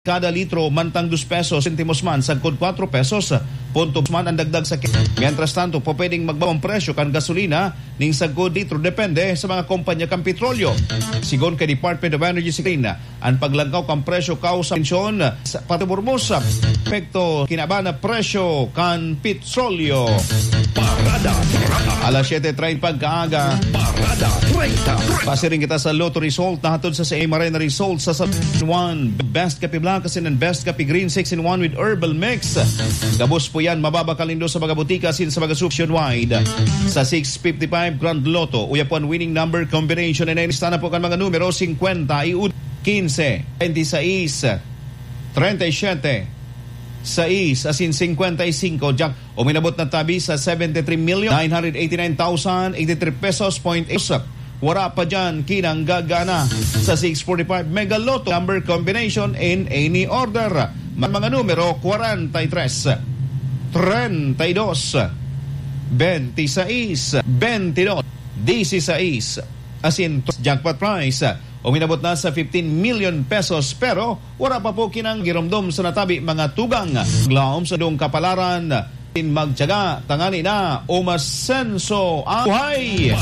Kada litro mantang 2 pesos sentimos man sagkod 4 pesos puntos man ang dagdag sa mientras tanto po pwedeng magbawang presyo kan gasolina ning sagkod litro depende sa mga kompanya kang petrolyo. Sigon kay Department of Energy Secretary ang paglangkaw kang presyo kausa pensyon sa Patuburmosa epekto kinabana presyo kan petrolyo. Alas 7:30 pagkaaga. Pasiring kita sa Lotto result nahatod sa Marina result sa 1 Best Kape Blanca and Best Kape Green 6-in-1 with herbal mix. Gabos po yan mababa kalindo sa mga butika sin sa mga wide. Sa 655 Grand Lotto uya po ang winning number combination and na po kan mga numero 50, 15, 26, 37 6 asin 55 Jack uminabot na tabi sa 73,989,083 pesos point 8. Wala pa dyan kinang gagana sa 645 Mega Lotto number combination in any order. Mga numero 43, 32, 26, 22, 16 asin jackpot prize uminabot na sa 15 million pesos pero wala pa po kinang giramdom sa natabi mga tugang. Glaom sa dong kapalaran magtiyaga tangani na umasenso ang buhay.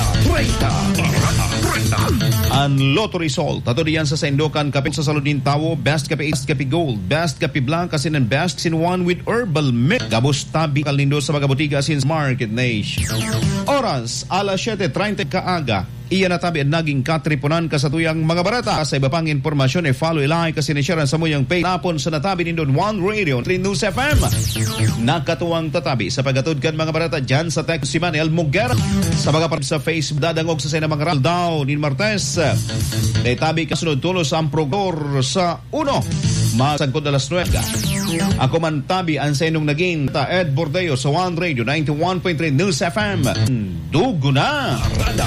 Ang Lotto result ato diyan sa Sandokan Kape sa Saludin Tawo Best Kape Best Kape Gold Best Kape Blanca sin and Best in 1 with herbal mix. Gabos tabi kalindo sa mga botiga sin Market Nation. Oras alas 7:30 kaaga. Iyan na tabi at naging katripunan kasatuyang mga barata. Sa iba pang informasyon follow ilay kasi nisyaran sa muyang page napon sa natabi nindon One Radio News FM. Nakatuwang tatabi sa pagatod kan mga barata dyan sa text si Manuel Muguera. Sa mga sa Facebook dadangog sa mga ral daw ni Martes. Tabi kasunod tulos ang progror sa 1. Masagkod alas 9. Ako man tabi ang senong naging Ed Bordeo sa One Radio 91.3 News FM. Dugo na!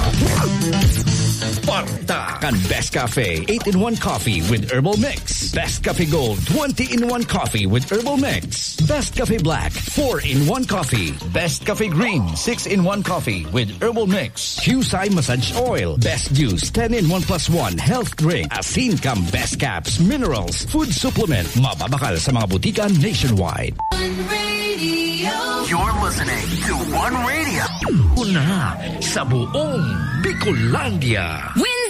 Parta kan Best Cafe 8-in-1 coffee with herbal mix. Best Cafe Gold 20-in-1 coffee with herbal mix. Best Cafe Black 4-in-1 coffee. Best Cafe Green 6-in-1 coffee with herbal mix. Husay Massage Oil. Best Juice 10-in-1+1 health drink. Asin Cam Best Caps Minerals Food Supplement. Mababakal sa mga butika nationwide. You're listening to One Radio. Una sa buong Bicolandia. Win